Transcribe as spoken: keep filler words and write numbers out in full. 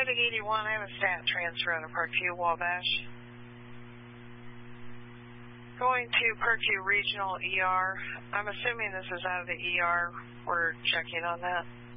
Medic eighty-one, I have a stat transfer out of Parkview, Wabash. Going to Parkview Regional E R. I'm assuming this is out of the E R. We're checking on that.